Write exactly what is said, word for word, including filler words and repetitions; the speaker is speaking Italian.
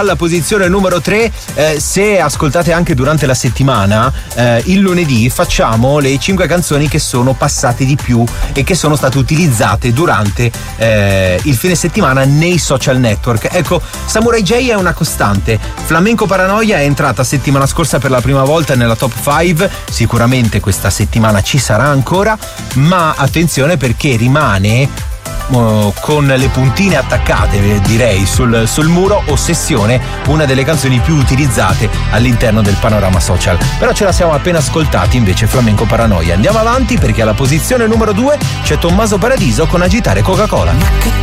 Alla posizione numero tre, eh, se ascoltate anche durante la settimana, eh, il lunedì facciamo le cinque canzoni che sono passate di più e che sono state utilizzate durante eh, il fine settimana nei social network. Ecco, Samurai J è una costante. Flamenco Paranoia è entrata settimana scorsa per la prima volta nella top cinque, sicuramente questa settimana ci sarà ancora, ma attenzione perché rimane con le puntine attaccate, direi, sul, sul muro, Ossessione, una delle canzoni più utilizzate all'interno del panorama social. Però ce la siamo appena ascoltati invece Flamenco Paranoia. Andiamo avanti perché alla posizione numero due c'è Tommaso Paradiso con Agitare Coca-Cola.